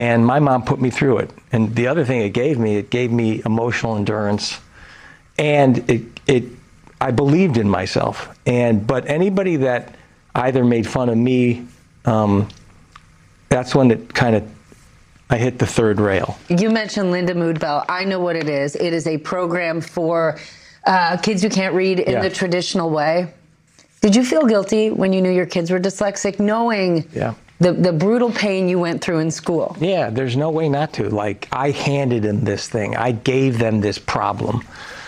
And my mom put me through it. And the other thing it gave me emotional endurance. And I believed in myself. But anybody that either made fun of me, that's when I hit the third rail. You mentioned Linda Mood Bell. I know what it is. It is a program for kids who can't read in the traditional way. Did you feel guilty when you knew your kids were dyslexic, knowing the brutal pain you went through in school? Yeah, there's no way not to. Like, I handed them this thing. I gave them this problem.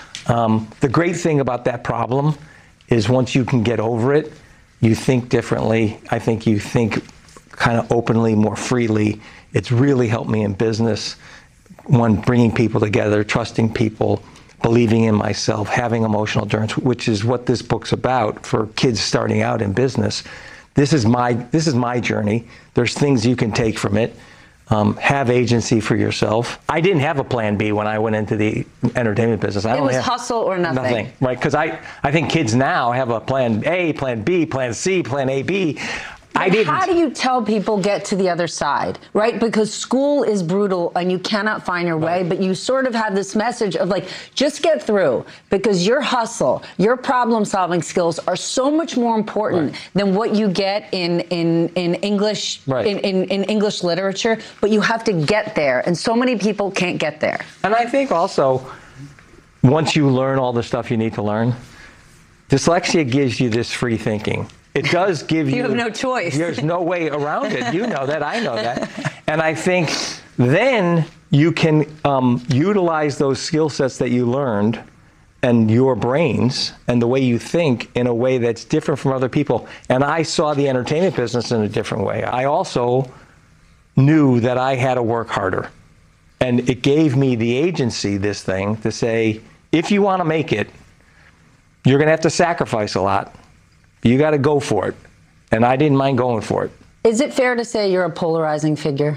The great thing about that problem is once you can get over it, you think differently. I think you think kind of openly, more freely. It's really helped me in business. One, bringing people together, trusting people, believing in myself, having emotional endurance, which is what this book's about for kids starting out in business. This is my journey. There's things you can take from it. Have agency for yourself. I didn't have a plan B when I went into the entertainment business. It was hustle or nothing. Nothing, right? Because I think kids now have a plan A, plan B, plan C, plan A, B. I didn't. How do you tell people get to the other side, right? Because school is brutal and you cannot find your way, but you sort of have this message of like, just get through, because your hustle, your problem solving skills are so much more important than what you get in English, in English literature, but you have to get there. And so many people can't get there. And I think also, once you learn all the stuff you need to learn, dyslexia gives you this free thinking. It does give you... You have no choice. There's no way around it. You know that. I know that. And I think then you can utilize those skill sets that you learned and your brains and the way you think in a way that's different from other people. And I saw the entertainment business in a different way. I also knew that I had to work harder. And it gave me the agency, this thing, to say, if you want to make it, you're going to have to sacrifice a lot. You got to go for it. And I didn't mind going for it. Is it fair to say you're a polarizing figure?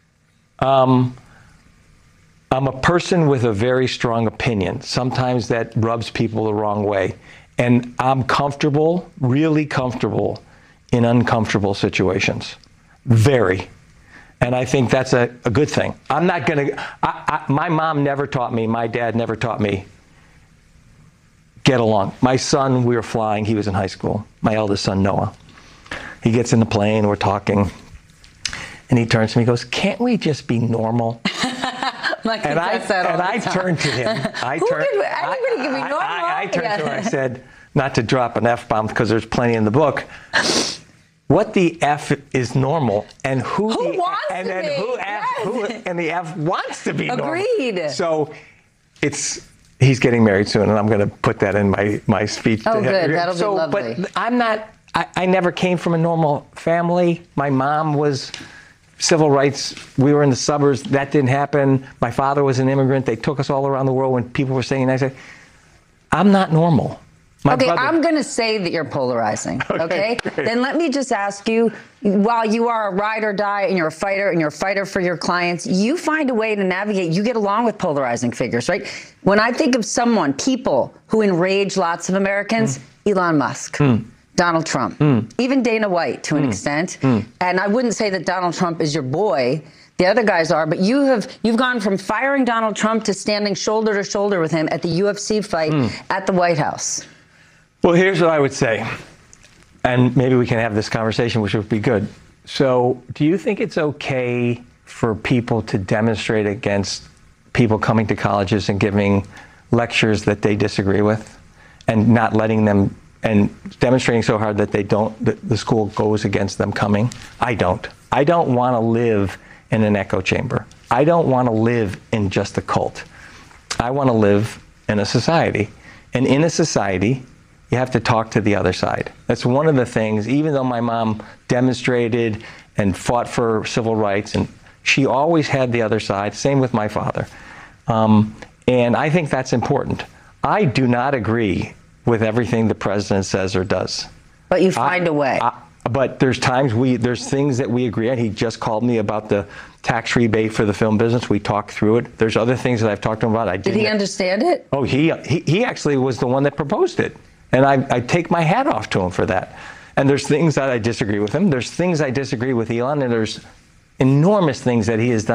I'm a person with a very strong opinion. Sometimes that rubs people the wrong way. And I'm comfortable, really comfortable, in uncomfortable situations. Very. And I think that's a good thing. I'm not going to... my mom never taught me, my dad never taught me, get along. My son, we were flying. He was in high school. My eldest son, Noah. He gets in the plane. We're talking. And he turns to me and goes, can't we just be normal? And I turned to him. Anybody can be normal? I turned to him and I said, not to drop an F-bomb because there's plenty in the book, what the F is normal, and who wants to and then be? who and the F wants to be normal. Agreed. So he's getting married soon, and I'm going to put that in my speech. Oh, good. That'll be lovely. But I'm not. I never came from a normal family. My mom was civil rights. We were in the suburbs. That didn't happen. My father was an immigrant. They took us all around the world when people were saying, I said, I'm not normal. I'm going to say that you're polarizing, okay? Then let me just ask you, while you are a ride or die and you're a fighter for your clients, you find a way to navigate. You get along with polarizing figures, right? When I think of people who enrage lots of Americans, Elon Musk, Donald Trump, even Dana White to an extent. And I wouldn't say that Donald Trump is your boy. The other guys are, but you've gone from firing Donald Trump to standing shoulder to shoulder with him at the UFC fight at the White House. Well, here's what I would say, and maybe we can have this conversation, which would be good. So do you think it's okay for people to demonstrate against people coming to colleges and giving lectures that they disagree with and not letting them, and demonstrating so hard that the school goes against them coming? I don't. I don't want to live in an echo chamber. I don't want to live in just a cult. I want to live in a society. And in a society, you have to talk to the other side. That's one of the things, even though my mom demonstrated and fought for civil rights, and she always had the other side, same with my father. And I think that's important. I do not agree with everything the president says or does. But you find a way. But there's things that we agree on. He just called me about the tax rebate for the film business. We talked through it. There's other things that I've talked to him about. Did he understand it? Oh, he actually was the one that proposed it. And I take my hat off to him for that. And there's things that I disagree with him. There's things I disagree with Elon, and there's enormous things that he has done